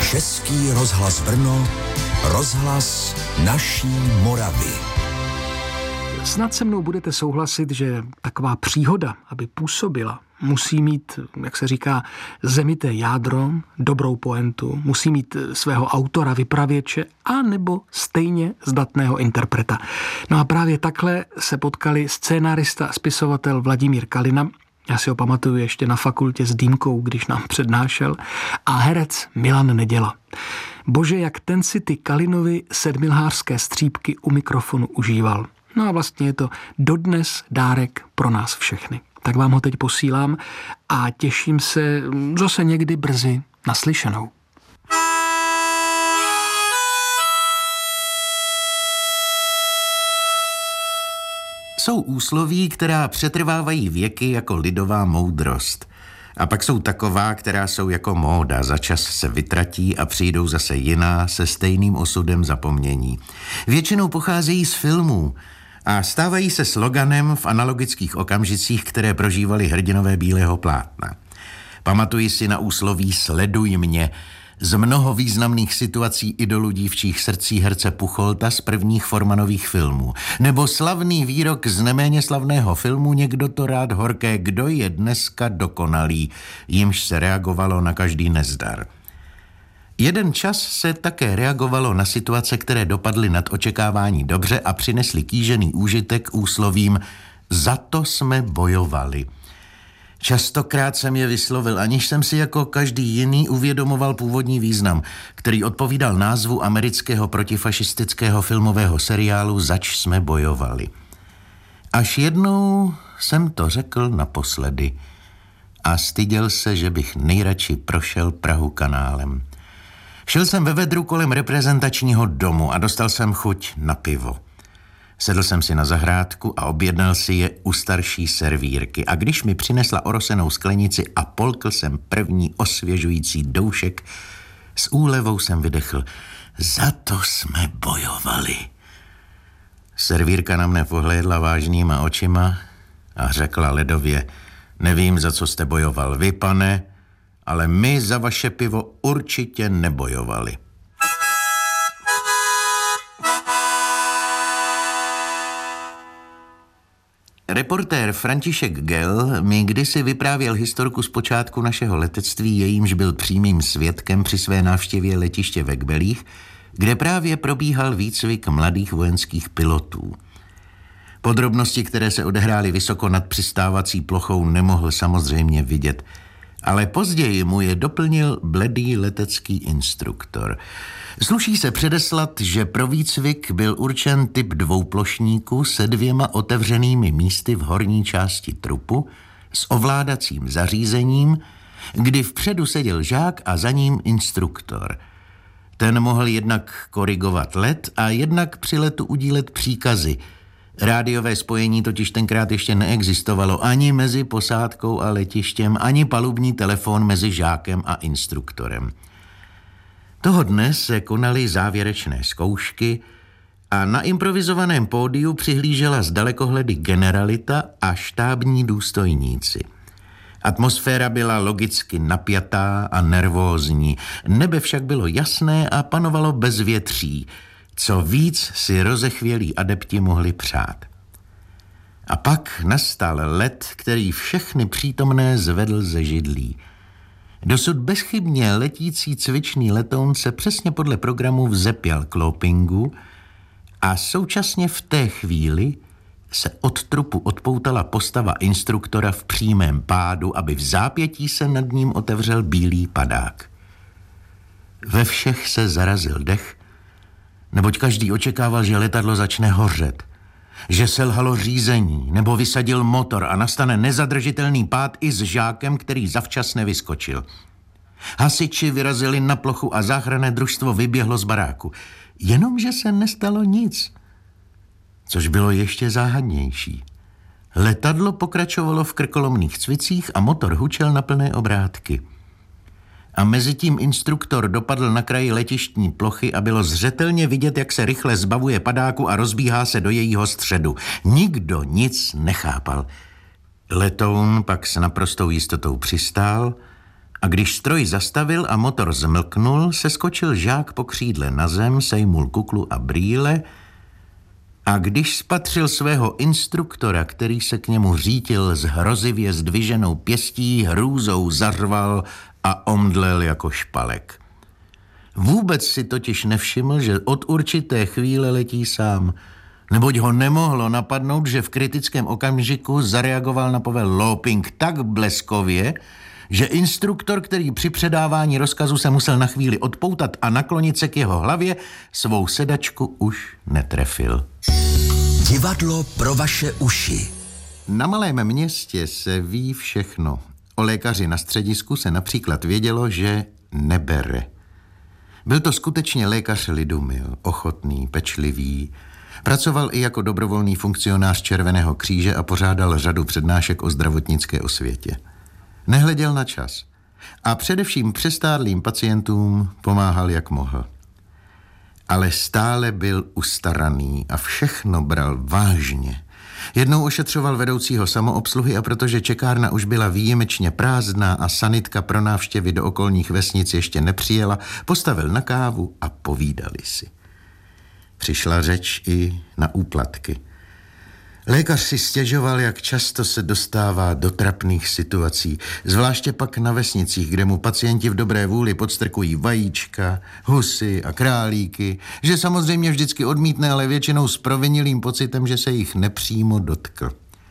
Český rozhlas Brno, rozhlas naší Moravy. Snad se mnou budete souhlasit, že taková příhoda, aby působila, musí mít, jak se říká, zemité jádro, dobrou pointu, musí mít svého autora, vypravěče a nebo stejně zdatného interpreta. No a právě takhle se potkali scénárista a spisovatel Vladimír Kalina, já si ho pamatuju ještě na fakultě s Dýmkou, když nám přednášel, a herec Milan Neděla. Bože, jak ten si ty Kalinovi sedmilhářské střípky u mikrofonu užíval. No a vlastně je to dodnes dárek pro nás všechny. Tak vám ho teď posílám a těším se zase někdy brzy naslyšenou. Jsou úsloví, která přetrvávají věky jako lidová moudrost. A pak jsou taková, která jsou jako móda, za čas se vytratí a přijdou zase jiná se stejným osudem zapomnění. Většinou pocházejí z filmů a stávají se sloganem v analogických okamžicích, které prožívali hrdinové bílého plátna. Pamatuji si na úsloví Sleduj mě z mnoho významných situací idolů dívčích srdcí herce Pucholta z prvních Formanových filmů. Nebo slavný výrok z neméně slavného filmu Někdo to rád horké, kdo je dneska dokonalý, jimž se reagovalo na každý nezdar. Jeden čas se také reagovalo na situace, které dopadly nad očekávání dobře a přinesly kýžený úžitek úslovím Za to jsme bojovali. Častokrát jsem je vyslovil, aniž jsem si jako každý jiný uvědomoval původní význam, který odpovídal názvu amerického protifašistického filmového seriálu Zač jsme bojovali. Až jednou jsem to řekl naposledy a styděl se, že bych nejradši prošel Prahu kanálem. Šel jsem ve vedru kolem reprezentačního domu a dostal jsem chuť na pivo. Sedl jsem si na zahrádku a objednal si je u starší servírky. A když mi přinesla orosenou sklenici a polkl jsem první osvěžující doušek, s úlevou jsem vydechl. Za to jsme bojovali. Servírka na mne pohlédla vážnýma očima a řekla ledově, nevím, za co jste bojoval vy, pane, ale my za vaše pivo určitě nebojovali. Reportér František Gell mi kdysi vyprávěl historku z počátku našeho letectví, jejímž byl přímým svědkem při své návštěvě letiště ve Kbelích, kde právě probíhal výcvik mladých vojenských pilotů. Podrobnosti, které se odehrály vysoko nad přistávací plochou, nemohl samozřejmě vidět, ale později mu je doplnil bledý letecký instruktor. Sluší se předeslat, že pro výcvik byl určen typ dvouplošníku se 2 otevřenými místy v horní části trupu s ovládacím zařízením, kdy vpředu seděl žák a za ním instruktor. Ten mohl jednak korigovat let a jednak při letu udílet příkazy. Rádiové spojení totiž tenkrát ještě neexistovalo ani mezi posádkou a letištěm, ani palubní telefon mezi žákem a instruktorem. Toho dne se konaly závěrečné zkoušky a na improvizovaném pódiu přihlížela z dalekohledy generalita a štábní důstojníci. Atmosféra byla logicky napjatá a nervózní, nebe však bylo jasné a panovalo bezvětří, co víc si rozechvělí adepti mohli přát. A pak nastal let, který všechny přítomné zvedl ze židlí. Dosud bezchybně letící cvičný letoun se přesně podle programu vzepěl k loopingu a současně v té chvíli se od trupu odpoutala postava instruktora v přímém pádu, aby v zápětí se nad ním otevřel bílý padák. Ve všech se zarazil dech, neboť každý očekával, že letadlo začne hořet, že selhalo řízení nebo vysadil motor a nastane nezadržitelný pád i s žákem, který zavčas nevyskočil. Hasiči vyrazili na plochu a záchranné družstvo vyběhlo z baráku. Jenomže se nestalo nic, což bylo ještě záhadnější. Letadlo pokračovalo v krkolomných cvicích a motor hučel na plné obrátky. A mezitím instruktor dopadl na kraji letištní plochy a bylo zřetelně vidět, jak se rychle zbavuje padáku a rozbíhá se do jejího středu. Nikdo nic nechápal. Letoun pak s naprostou jistotou přistál A když stroj zastavil a motor zmlknul, seskočil žák po křídle na zem, sejmul kuklu a brýle a když spatřil svého instruktora, který se k němu řítil s hrozivě zdviženou pěstí, hrůzou zařval a omdlel jako špalek. Vůbec si totiž nevšiml, že od určité chvíle letí sám, neboť ho nemohlo napadnout, že v kritickém okamžiku zareagoval na povel looping tak bleskově, že instruktor, který při předávání rozkazu se musel na chvíli odpoutat a naklonit se k jeho hlavě, svou sedačku už netrefil. Divadlo pro vaše uši. Na malém městě se ví všechno. O lékaři na středisku se například vědělo, že nebere. Byl to skutečně lékař lidumil, ochotný, pečlivý. Pracoval i jako dobrovolný funkcionář Červeného kříže a pořádal řadu přednášek o zdravotnické osvětě. Nehleděl na čas a především přestárlým pacientům pomáhal, jak mohl. Ale stále byl ustaraný a všechno bral vážně. Jednou ošetřoval vedoucího samoobsluhy a protože čekárna už byla výjimečně prázdná a sanitka pro návštěvy do okolních vesnic ještě nepřijela, postavil na kávu a povídali si. Přišla řeč i na úplatky. Lékař si stěžoval, jak často se dostává do trapných situací, zvláště pak na vesnicích, kde mu pacienti v dobré vůli podstrkují vajíčka, husy a králíky, že samozřejmě vždycky odmítne, ale většinou s provinilým pocitem, že se jich nepřímo dotkl.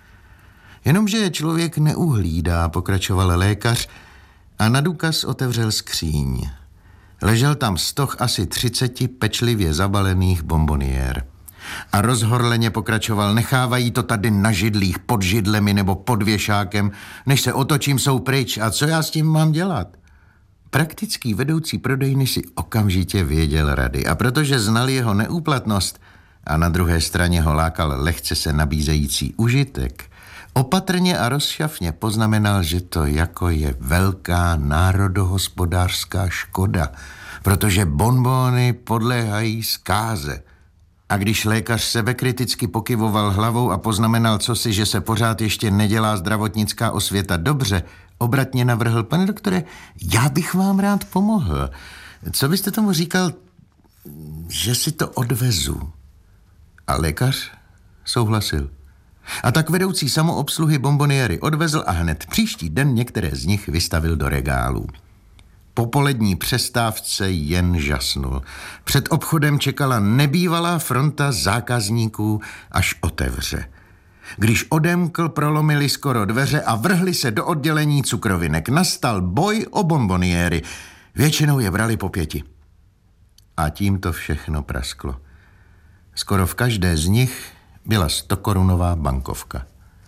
Jenomže je člověk neuhlídá, pokračoval lékař a na důkaz otevřel skříň. Ležel tam stoh asi 30 pečlivě zabalených bomboniér. A rozhorleně pokračoval, nechávají to tady na židlích, pod židlemi nebo pod věšákem, než se otočím, jsou pryč. A co já s tím mám dělat? Praktický vedoucí prodejny si okamžitě věděl rady a protože znal jeho neúplatnost a na druhé straně ho lákal lehce se nabízející užitek, opatrně a rozšafně poznamenal, že to jako je velká národohospodářská škoda, protože bonbony podléhají zkáze. A když lékař sebekriticky pokyvoval hlavou a poznamenal cosi, že se pořád ještě nedělá zdravotnická osvěta dobře, obratně navrhl: pane doktore, já bych vám rád pomohl. Co byste tomu říkal, že si to odvezu? A lékař souhlasil. A tak vedoucí samoobsluhy bomboniéry odvezl a hned příští den některé z nich vystavil do regálů. Po polední přestávce jen žasnul. Před obchodem čekala nebývalá fronta zákazníků, až otevře. Když odemkl, prolomili skoro dveře a vrhli se do oddělení cukrovinek. Nastal boj o bomboniéry. Většinou je brali po 5. A tím to všechno prasklo. Skoro v každé z nich byla 100korunová bankovka.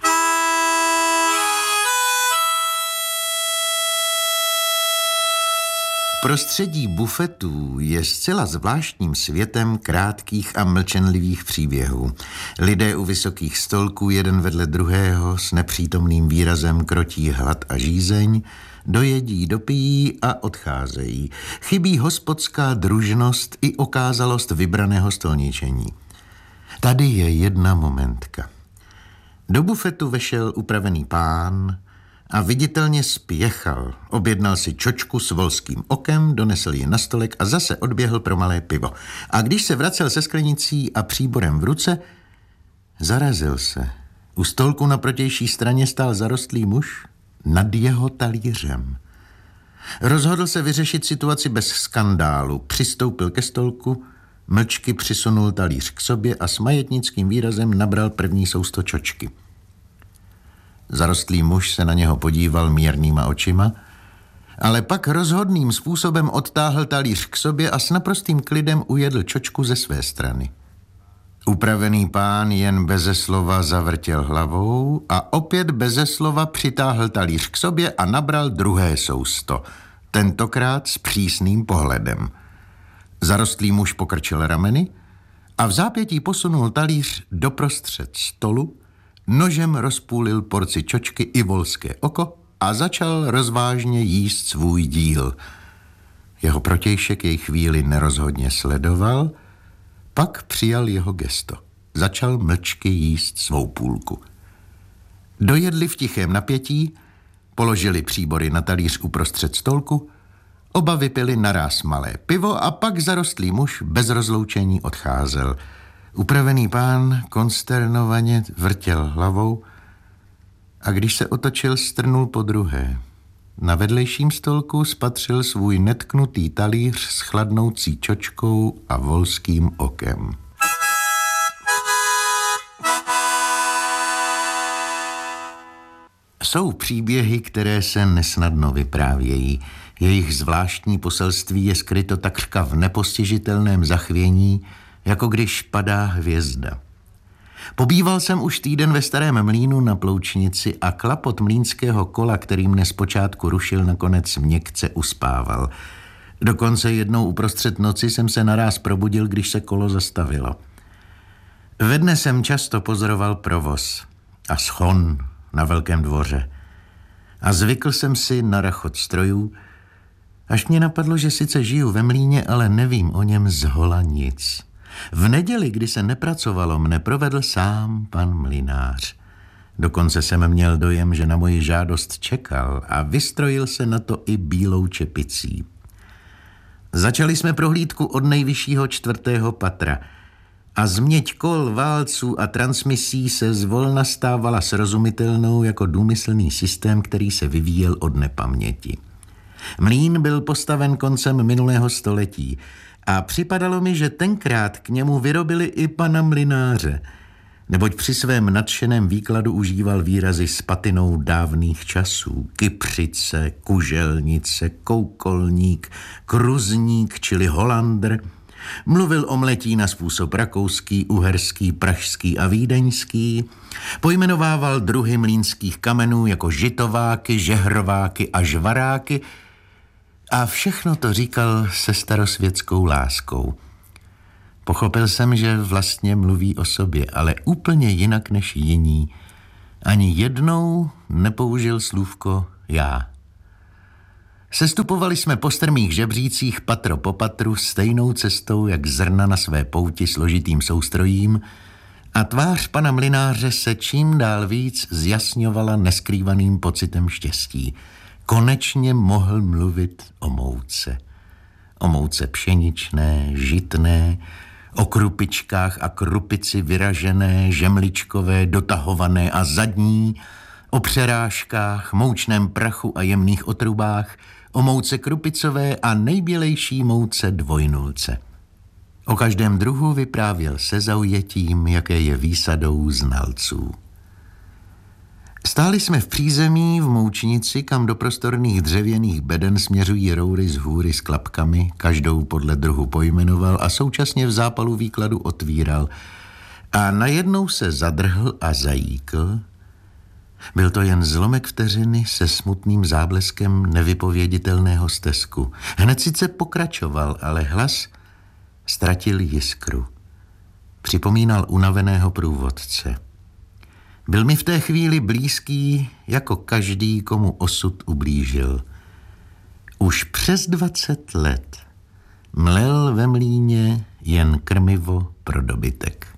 Prostředí bufetů je zcela zvláštním světem krátkých a mlčenlivých příběhů. Lidé u vysokých stolků jeden vedle druhého s nepřítomným výrazem krotí hlad a žízeň, dojedí, dopijí a odcházejí. Chybí hospodská družnost i okázalost vybraného stolničení. Tady je jedna momentka. Do bufetu vešel upravený pán a viditelně spěchal. Objednal si čočku s volským okem, donesl ji na stolek a zase odběhl pro malé pivo. A když se vracel se sklenicí a příborem v ruce, zarazil se. U stolku na protější straně stál zarostlý muž nad jeho talířem. Rozhodl se vyřešit situaci bez skandálu. Přistoupil ke stolku, mlčky přisunul talíř k sobě a s majetnickým výrazem nabral první sousto čočky. Zarostlý muž se na něho podíval mírnýma očima, ale pak rozhodným způsobem odtáhl talíř k sobě a s naprostým klidem ujedl čočku ze své strany. Upravený pán jen beze slova zavrtěl hlavou a opět beze slova přitáhl talíř k sobě a nabral druhé sousto, tentokrát s přísným pohledem. Zarostlý muž pokrčil rameny a v zápětí posunul talíř doprostřed stolu, nožem rozpůlil porci čočky i volské oko a začal rozvážně jíst svůj díl. Jeho protějšek jej chvíli nerozhodně sledoval, pak přijal jeho gesto. Začal mlčky jíst svou půlku. Dojedli v tichém napětí Položili příbory na talíř uprostřed stolku, oba vypili naráz malé pivo a pak zarostlý muž bez rozloučení odcházel. Upravený pán konsternovaně vrtěl hlavou a když se otočil, strnul podruhé. Na vedlejším stolku spatřil svůj netknutý talíř s chladnoucí čočkou a volským okem. Jsou příběhy, které se nesnadno vyprávějí. Jejich zvláštní poselství je skryto takřka v nepostižitelném zachvění, jako když padá hvězda. Pobýval jsem už týden ve Starém Mlýnu na Ploučnici a klapot mlýnského kola, který mne zpočátku rušil, nakonec měkce uspával. Dokonce jednou uprostřed noci jsem se naráz probudil, když se kolo zastavilo. Ve dne jsem často pozoroval provoz a schon na Velkém dvoře a zvykl jsem si na rachot strojů, až mě napadlo, že sice žiju ve mlýně, ale nevím o něm zhola nic. V neděli, kdy se nepracovalo, mne provedl sám pan mlynář. Dokonce jsem měl dojem, že na moji žádost čekal a vystrojil se na to i bílou čepicí. Začali jsme prohlídku od nejvyššího 4. patra a změť kol, válců a transmisí se zvolna stávala srozumitelnou jako důmyslný systém, který se vyvíjel od nepaměti. Mlýn byl postaven koncem minulého století a připadalo mi, že tenkrát k němu vyrobili i pana mlynáře, neboť při svém nadšeném výkladu užíval výrazy s patinou dávných časů. Kypřice, kuželnice, koukolník, kruzník, čili holandr. Mluvil o mletí na způsob rakouský, uherský, pražský a vídeňský. Pojmenovával druhy mlýnských kamenů jako žitováky, žehrováky a žvaráky a všechno to říkal se starosvětskou láskou. Pochopil jsem, že vlastně mluví o sobě, ale úplně jinak než jiní. Ani jednou nepoužil slůvko já. Sestupovali jsme po strmých žebřících patro po patru stejnou cestou, jak zrna na své pouti složitým soustrojím a tvář pana mlynáře se čím dál víc zjasňovala neskrývaným pocitem štěstí. Konečně mohl mluvit o mouce. O mouce pšeničné, žitné, o krupičkách a krupici vyražené, žemličkové, dotahované a zadní, o přerážkách, moučném prachu a jemných otrubách, o mouce krupicové a nejbělejší mouce dvojnulce. O každém druhu vyprávěl se zaujetím, jaké je výsadou znalců. Stáli jsme v přízemí v Moučnici, kam do prostorných dřevěných beden směřují roury z hůry s klapkami, každou podle druhu pojmenoval a současně v zápalu výkladu otvíral. A najednou se zadrhl a zajíkl. Byl to jen zlomek vteřiny se smutným zábleskem nevypověditelného stesku. Hned sice pokračoval, ale hlas ztratil jiskru. Připomínal unaveného průvodce. Byl mi v té chvíli blízký, jako každý, komu osud ublížil. Už přes 20 let mlel ve mlýně jen krmivo pro dobytek.